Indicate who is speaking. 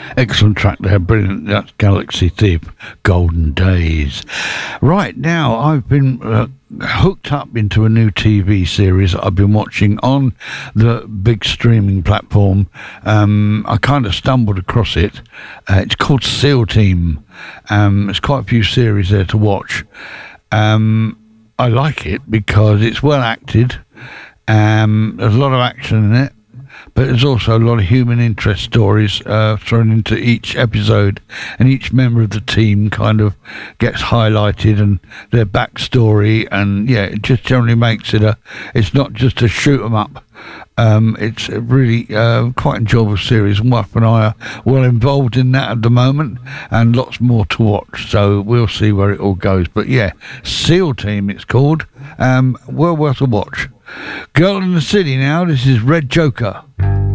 Speaker 1: Excellent track there, brilliant. That's Galaxy Thief, Golden Days. Right now, I've been hooked up into a new TV series that I've been watching on the big streaming platform. I kind of stumbled across it. It's called SEAL Team. There's quite a few series there to watch. I like it because it's well acted. There's a lot of action in it, but there's also a lot of human interest stories thrown into each episode, and each member of the team kind of gets highlighted and their backstory, and yeah, it just generally makes it it's not just a shoot 'em up. It's a really quite enjoyable series, and Wife and I are well involved in that at the moment, and lots more to watch, so we'll see where it all goes. But yeah, SEAL Team it's called, well worth a watch. Girl in the City now, this is Red Joker.